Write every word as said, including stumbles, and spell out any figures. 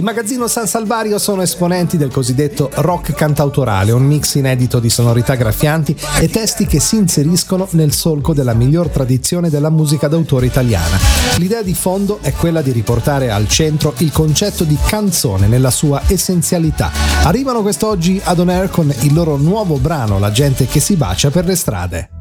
Magazzino San Salvario sono esponenti del cosiddetto rock cantautorale, un mix inedito di sonorità graffianti e testi che si inseriscono nel solco della miglior tradizione della musica d'autore italiana. L'idea di fondo è quella di riportare al centro il concetto di canzone nella sua essenzialità. Arrivano quest'oggi ad On Air con il loro nuovo brano La gente che si bacia per le strade.